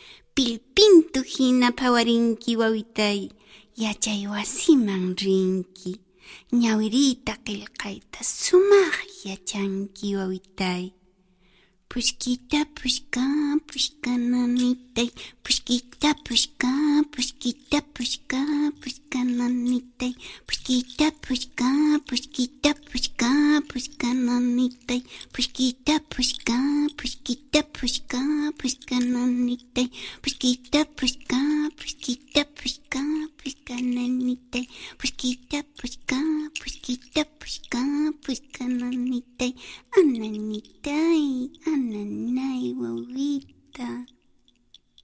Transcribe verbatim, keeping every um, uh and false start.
Pilpintu hina phawarinki wawitay, yachay wasiman rinki. Ñawirita qillqayta sumaq yachanki wawitay. Pushkita pushka pushka nanitay, pushkita pushka pushkita pushka pushka nanitay, pushkita pushka pushkita pushka pushka nanitay, pushkita pushka pushkita pushka pushka nanitay.